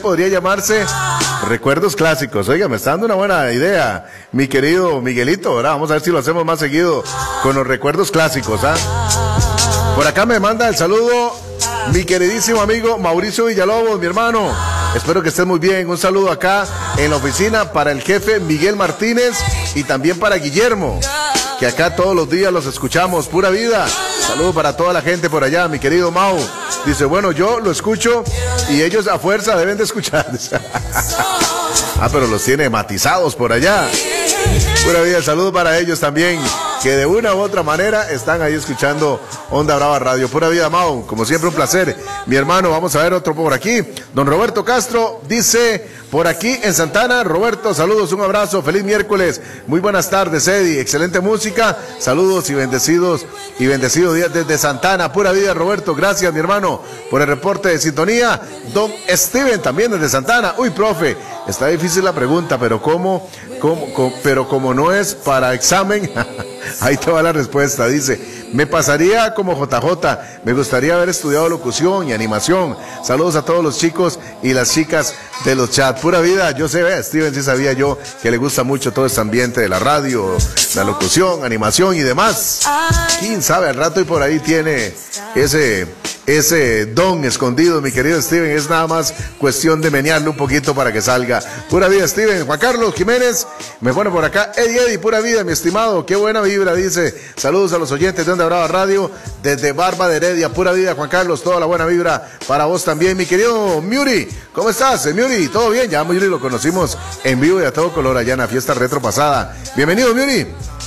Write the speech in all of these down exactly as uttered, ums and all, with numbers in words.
Podría llamarse Recuerdos Clásicos. Oiga, me está dando una buena idea, mi querido Miguelito, ¿verdad? Vamos a ver si lo hacemos más seguido con los Recuerdos Clásicos, ¿ah? Por acá me manda el saludo mi queridísimo amigo Mauricio Villalobos, mi hermano. Espero que estés muy bien. Un saludo acá en la oficina para el jefe Miguel Martínez y también para Guillermo, que acá todos los días los escuchamos. Pura vida. Saludo para toda la gente por allá, mi querido Mau. Dice, bueno, yo lo escucho y ellos a fuerza deben de escuchar. Ah, pero los tiene matizados por allá. Pura vida, saludo para ellos también, que de una u otra manera están ahí escuchando Onda Brava Radio. Pura vida, Mau, como siempre un placer. Mi hermano, vamos a ver otro por aquí. Don Roberto Castro dice, por aquí en Santana, Roberto, saludos, un abrazo, feliz miércoles, muy buenas tardes, Eddie, excelente música, saludos y bendecidos y bendecido día desde Santana. Pura vida, Roberto, gracias mi hermano por el reporte de sintonía. Don Steven también desde Santana. Uy, profe, está difícil la pregunta, pero ¿cómo? ¿Cómo? ¿Cómo? Pero como no es para examen, ahí te va la respuesta. Dice, me pasaría como J J, me gustaría haber estudiado locución y animación. Saludos a todos los chicos y las chicas de los chats. Pura vida, yo sé, eh, Steven, sí sabía yo que le gusta mucho todo este ambiente de la radio, la locución, animación y demás. Quién sabe, al rato y por ahí tiene ese... ese don escondido, mi querido Steven. Es nada más cuestión de menearle un poquito para que salga. Pura vida, Steven. Juan Carlos Jiménez me pone por acá. Eddie, Eddie, pura vida, mi estimado. Qué buena vibra, dice. Saludos a los oyentes de Onda Brava Radio desde Barba de Heredia. Pura vida, Juan Carlos. Toda la buena vibra para vos también, mi querido Muri. ¿Cómo estás, Muri? ¿Todo bien? Ya Muri lo conocimos en vivo y a todo color allá en la fiesta retro pasada. Bienvenido, Muri.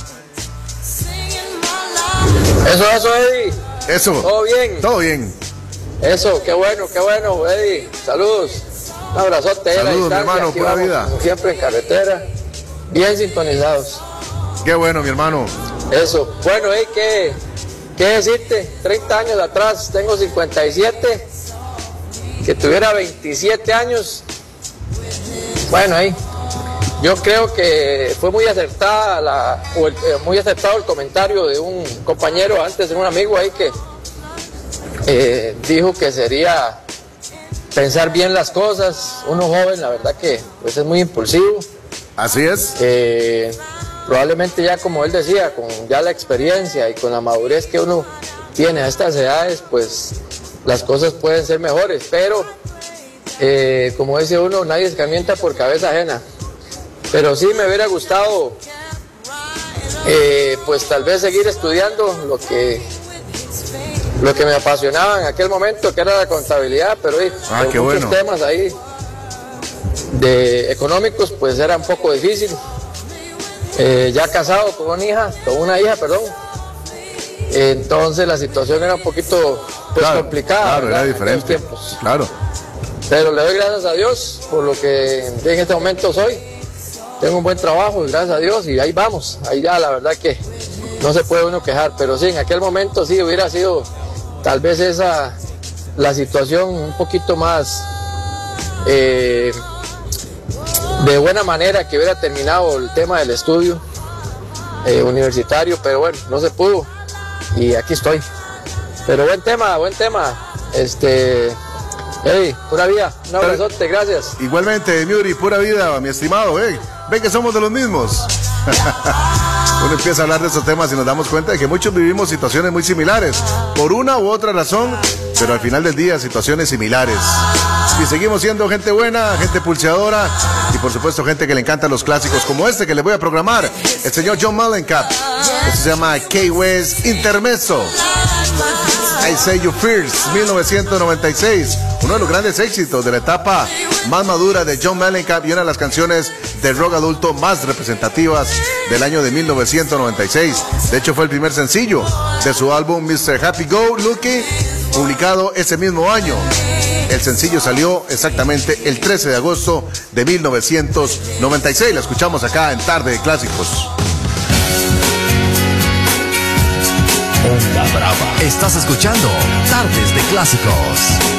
Eso, eso, Eddie. Eso. ¿Todo bien? Todo bien. Eso, qué bueno, qué bueno, Eddie. Saludos. Un abrazote. Saludos, mi hermano, pura vamos, vida. Como siempre en carretera, bien sintonizados. Qué bueno, mi hermano. Eso. Bueno, hey, ¿qué, qué decirte? treinta años atrás, tengo cincuenta y siete. Que tuviera veintisiete años. Bueno, ahí. Yo creo que fue muy acertada la, o el, eh, muy acertado el comentario de un compañero antes, de un amigo ahí que eh, dijo que sería pensar bien las cosas. Uno joven, la verdad que pues es muy impulsivo. Así es. Eh, probablemente ya, como él decía, con ya la experiencia y con la madurez que uno tiene a estas edades, pues las cosas pueden ser mejores. Pero, eh, como dice uno, nadie escarmienta por cabeza ajena. Pero sí me hubiera gustado, eh, pues tal vez seguir estudiando lo que lo que me apasionaba en aquel momento, que era la contabilidad, pero eh, ah, por qué muchos bueno. temas ahí de económicos, pues era un poco difícil. Eh, ya casado con una hija, con una hija, perdón. Entonces la situación era un poquito pues, claro, complicada. Claro, ¿verdad? era diferente. Claro. Pero le doy gracias a Dios por lo que en este momento soy. Tengo un buen trabajo, gracias a Dios, y ahí vamos. Ahí ya la verdad que no se puede uno quejar, pero sí, en aquel momento sí hubiera sido tal vez esa la situación un poquito más eh, de buena manera, que hubiera terminado el tema del estudio eh, universitario, pero bueno, no se pudo y aquí estoy. Pero buen tema, buen tema. Este, hey, pura vida, un abrazote, gracias. Igualmente, Muri, pura vida, mi estimado, hey. Ven que somos de los mismos. Uno empieza a hablar de estos temas y nos damos cuenta de que muchos vivimos situaciones muy similares, por una u otra razón, pero al final del día situaciones similares. Y seguimos siendo gente buena, gente pulseadora y por supuesto gente que le encantan los clásicos como este que les voy a programar, el señor John Mellencamp. Esto se llama K-West Intermezzo. I Say You First, mil novecientos noventa y seis, uno de los grandes éxitos de la etapa más madura de John Mellencamp y una de las canciones de rock adulto más representativas del año de mil novecientos noventa y seis. De hecho, fue el primer sencillo de su álbum mister Happy Go Lucky, publicado ese mismo año. El sencillo salió exactamente el trece de agosto de mil novecientos noventa y seis. La escuchamos acá en Tarde de Clásicos. Onda Brava. Estás escuchando Tardes de Clásicos.